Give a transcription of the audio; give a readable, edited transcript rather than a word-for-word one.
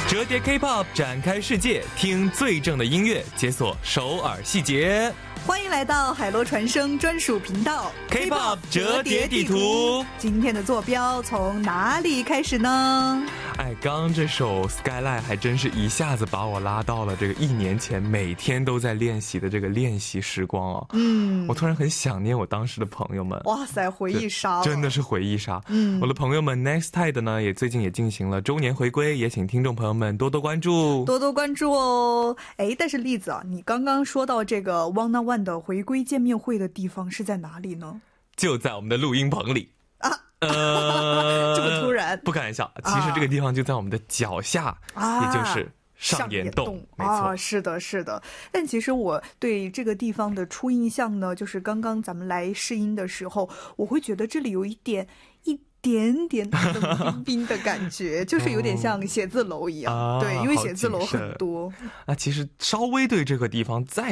折叠 K-pop 展开世界，听最正的音乐，解锁首尔细节。 欢迎来到海螺传声专属频道 K-pop 折叠地图。 今天的坐标从哪里开始呢？ 刚刚这首 Skyline 还真是一下子把我拉到了这个1年前每天都在练习的这个练习时光哦。我突然很想念我当时的朋友们。 哇塞，回忆杀， 真的是回忆杀。我的朋友们 Nextide 呢也最近也进行了周年回归，也请听众朋友们多多关注， 多多关注哦。但是栗子啊，你刚刚说到这个 Wanna One 的回归见面会的地方是在哪里呢？ 就在我们的录音棚里啊。这么突然？ 不开玩笑，其实这个地方就在我们的脚下，也就是上野洞。没错， 是的，是的。但其实我对这个地方的初印象呢，就是刚刚咱们来试音的时候，我会觉得这里有一点点冷冰冰的感觉，就是有点像写字楼一样。对，因为写字楼很多。 其实稍微对这个地方再